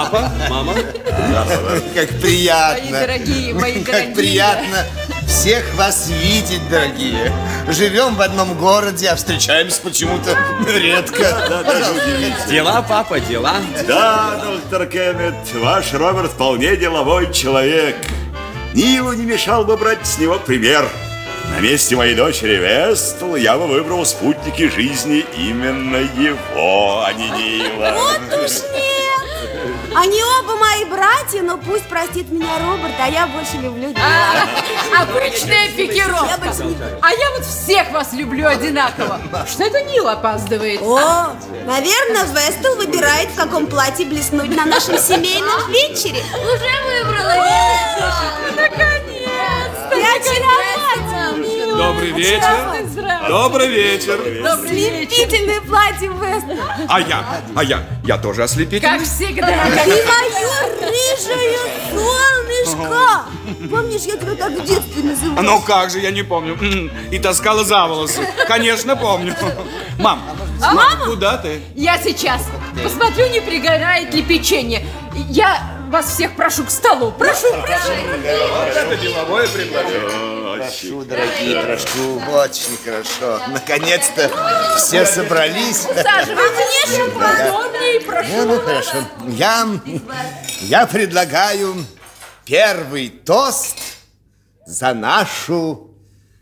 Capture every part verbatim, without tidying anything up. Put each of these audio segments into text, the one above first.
Папа, мама. Как приятно. Мои дорогие, мои дорогие. Как приятно всех вас видеть, дорогие. Живем в одном городе, а встречаемся почему-то редко. Дела, папа, дела. Да, доктор Кеннет, ваш Роберт вполне деловой человек. Нилу не мешал бы брать с него пример. На месте моей дочери Вестл я бы выбрал спутники жизни именно его, а не Нила. Вот уж нет! Они оба мои братья, но пусть простит меня Роберт, а я больше люблю Нила. Обычная пикировка. А я вот всех вас люблю одинаково. Что это Нил опаздывает? О, наверное, Вестл выбирает, в каком платье блеснуть на нашем семейном вечере. Уже выбрала. Наконец-то! Я очаровательна. Добрый вечер. Добрый вечер. Добрый вечер. Ослепительное платье Вестл. А я, а я, я тоже ослепительный. Как всегда. Ты мое рыжее солнышко. Помнишь, я тебя так в детстве называла? Ну как же, я не помню. И таскала за волосы. Конечно, помню. Мам, А мам, мама? куда ты? Я сейчас посмотрю, не пригорает ли печенье. Я вас всех прошу к столу. Прошу, прошу. Вот это деловое предложение. Прошу, дорогие, прошу, очень хорошо. Наконец-то все собрались. Саживайтесь, мне подобнее, прошу. Ну, ну, хорошо. Я, я предлагаю первый тост за нашу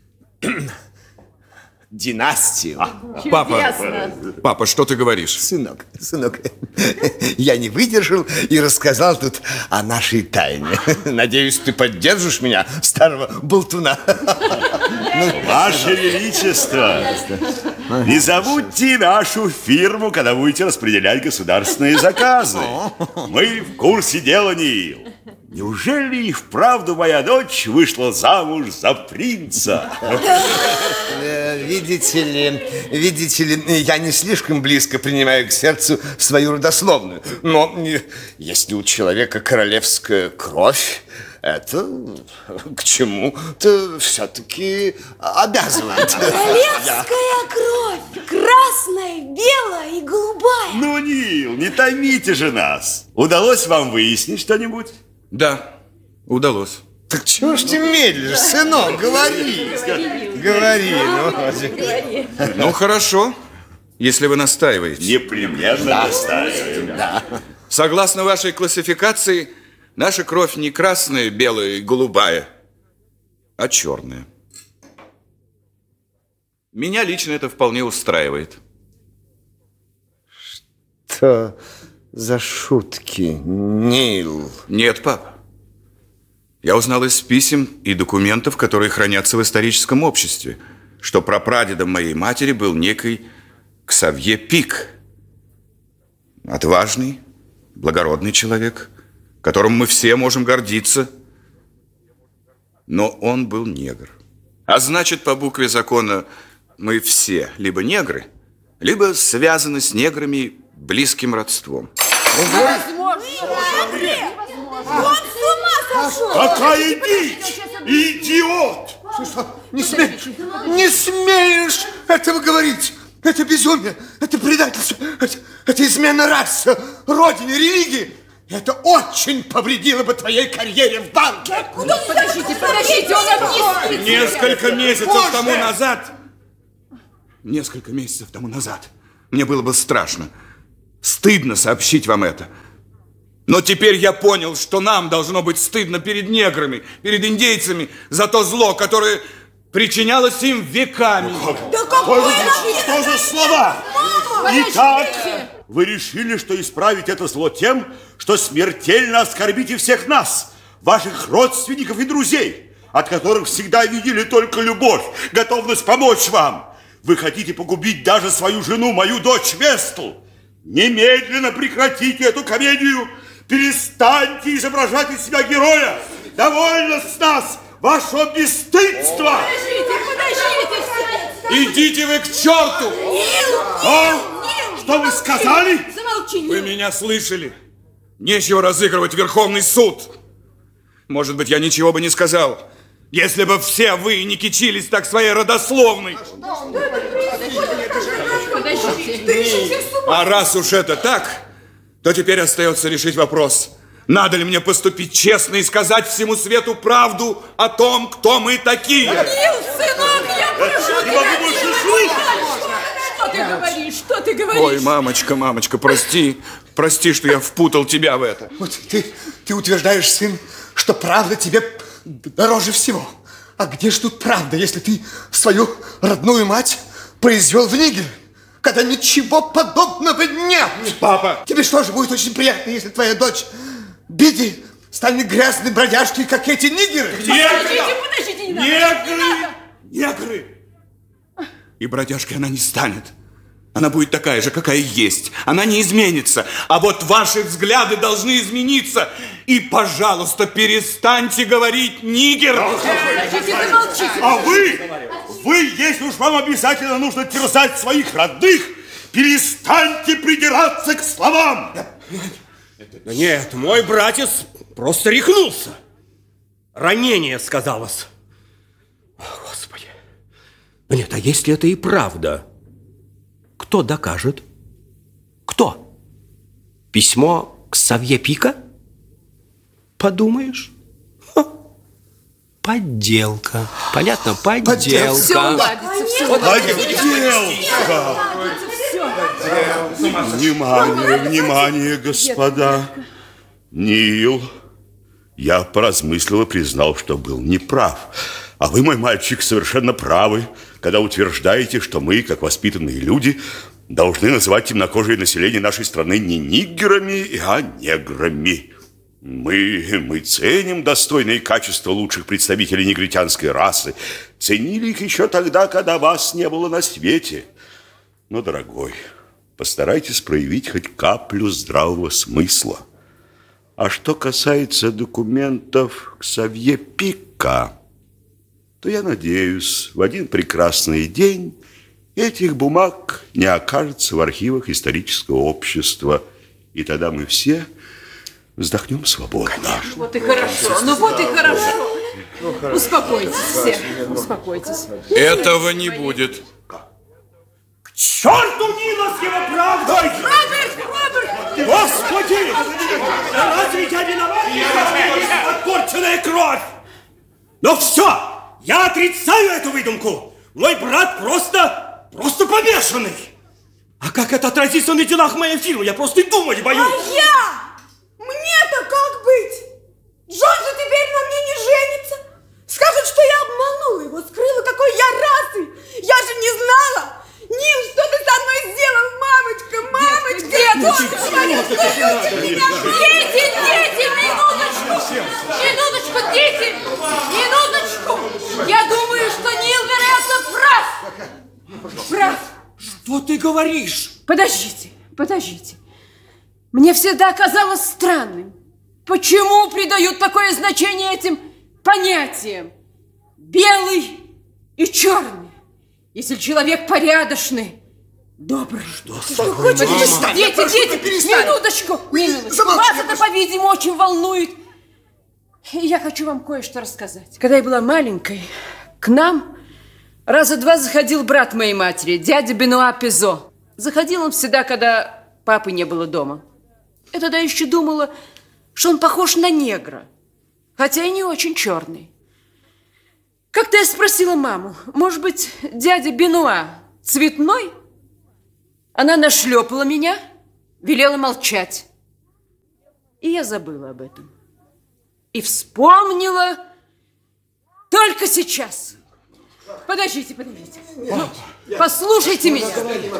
династию. Папа, Ясно. папа, что ты говоришь? Сынок, сынок, я не выдержал и рассказал тут о нашей тайне. Надеюсь, ты поддержишь меня, старого болтуна. Ваше Величество, не забудьте нашу фирму, когда будете распределять государственные заказы. Мы в курсе дела, Нил. Неужели и вправду моя дочь вышла замуж за принца? Э, Видите ли, видите ли, я не слишком близко принимаю к сердцу свою родословную. Но э, если у человека королевская кровь, это к чему-то все-таки обязывает. Королевская кровь, красная, белая и голубая. Ну, Нил, не томите же нас. Удалось вам выяснить что-нибудь? Да, удалось. Так чего ж ты медлишь, сынок, говори. Говори, ну. Ну, хорошо, если вы настаиваете. Непременно настаиваем. Да. Согласно вашей классификации, наша кровь не красная, белая и голубая, а черная. Меня лично это вполне устраивает. Что за шутки, Нил? Нет, папа. Я узнал из писем и документов, которые хранятся в историческом обществе, что прапрадедом моей матери был некий Ксавье Пик. Отважный, благородный человек, которым мы все можем гордиться. Но он был негр. А значит, по букве закона мы все либо негры, либо связаны с неграми близким родством. Он с ума сошел. Какая дичь! Идиот! Не смеешь, не смеешь этого говорить. Это безумие, это предательство, это, это измена расе, родине, религии. Это очень повредило бы твоей карьере в банке. Подождите, подождите, он объяснит. Несколько месяцев Позже. тому назад, несколько месяцев тому назад, мне было бы страшно, стыдно сообщить вам это. Но теперь я понял, что нам должно быть стыдно перед неграми, перед индейцами за то зло, которое причинялось им веками. Да какой Что за слова? Итак, вы решили, что исправить это зло тем, что смертельно оскорбите всех нас, ваших родственников и друзей, от которых всегда видели только любовь, готовность помочь вам. Вы хотите погубить даже свою жену, мою дочь Вестл. Немедленно прекратите эту комедию. Перестаньте изображать из себя героя. Довольно с нас вашего бесстыдства. Подождите, подождите. Идите вы к черту! О, что вы сказали? Замолчи, Вы меня слышали? Нечего разыгрывать Верховный суд. Может быть, я ничего бы не сказал, если бы все вы не кичились так своей родословной. Подождите. А раз уж это так, то теперь остается решить вопрос, надо ли мне поступить честно и сказать всему свету правду о том, кто мы такие. Нил, сынок, я прошу тебя, могу больше слышать. Что ты говоришь, что ты говоришь? Ой, мамочка, мамочка, прости, прости, что я впутал тебя в это. Вот ты, ты утверждаешь, сын, что правда тебе дороже всего. А где ж тут правда, если ты свою родную мать произвел в нигер, когда ничего подобного нет? Папа! Тебе что же будет очень приятно, если твоя дочь Биди станет грязной бродяжкой, как эти нигеры? Подождите, подождите, не надо, не Негры! надо. Негры! И бродяжкой она не станет. Она будет такая же, какая есть. Она не изменится. А вот ваши взгляды должны измениться. И, пожалуйста, перестаньте говорить «нигер». Подождите, замолчите. А вы, вы, если уж вам обязательно нужно терзать своих родных, перестаньте придираться к словам. Да нет, мой братец просто рехнулся. Ранение сказалось. О, Господи. Да нет, а если это и правда, кто докажет? Кто? Письмо к Ксавье Пика? Подумаешь? Ха. Подделка. Понятно? Подделка. Все уладится, все уладится. Внимание, внимание, господа. Нил, я поразмыслил и признал, что был неправ. А вы, мой мальчик, совершенно правы, когда утверждаете, что мы, как воспитанные люди, должны называть темнокожее население нашей страны не нигерами, а неграми. Мы, мы ценим достойные качества лучших представителей негритянской расы. Ценили их еще тогда, когда вас не было на свете. Но, дорогой, постарайтесь проявить хоть каплю здравого смысла. А что касается документов Ксавье Пика, то я надеюсь, в один прекрасный день этих бумаг не окажется в архивах исторического общества. И тогда мы все вздохнем свободно. Вот и хорошо, ну вот и хорошо. Успокойтесь все, успокойтесь. Этого не будет. К черту Нила с его правдой! Роберт, Роберт! Господи! Разве я виноват? Отпорченная кровь! Ну все! Я отрицаю эту выдумку! Мой брат просто, просто помешанный! А как это отразится на делах моей фирмы? Я просто и думать боюсь! А я? Мне-то как быть? Джон же теперь на мне не женится. Скажет, что я обманула его, скрыла, какой я расы. Я же не знала. Нил, что ты со мной сделал, мамочка, мамочка? Детка, Дедушка, дети, дети, минуточку! Минуточку, дети! Минуточку! Я думаю, что Нил, вероятно, прав! Прав! Что ты говоришь? Подождите, подождите. Мне всегда казалось странным, почему придают такое значение этим понятиям. Белый и черный. Если человек порядочный, добрый. Что, что хочешь? Дети, дети, минуточку, минуточку. Вас это, по-видимому, очень волнует. И я хочу вам кое-что рассказать. Когда я была маленькой, к нам раза два заходил брат моей матери, дядя Бенуа Пизо. Заходил он всегда, когда папы не было дома. Я тогда еще думала, что он похож на негра, хотя и не очень черный. Как-то я спросила маму, может быть, дядя Бенуа цветной? Она нашлепала меня, велела молчать. И я забыла об этом. И вспомнила только сейчас. Подождите, подождите. Ну, послушайте меня.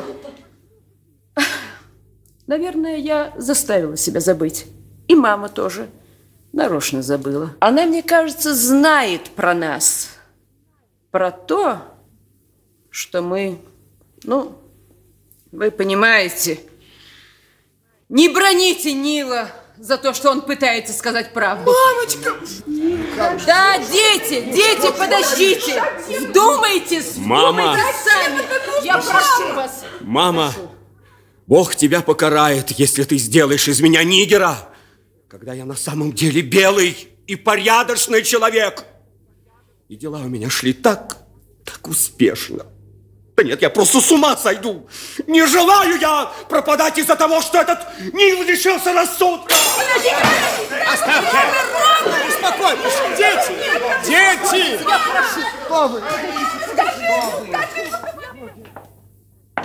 Наверное, я заставила себя забыть. И мама тоже нарочно забыла. Она, мне кажется, знает про нас. Про то, что мы, ну, вы понимаете, не броните Нила за то, что он пытается сказать правду. Мамочка! Да, дети, дети, подождите. Вдумайтесь, Мама. вдумайтесь сами. Я прошу вас. Мама, Бог тебя покарает, если ты сделаешь из меня нигера, когда я на самом деле белый и порядочный человек. И дела у меня шли так, так успешно. Да нет, я просто с ума сойду. Не желаю я пропадать из-за того, что этот Нил лишился рассудка. Оставьте! Успокойтесь! Дети! Дети! Я прошу. Что вы? Скажи, скажи.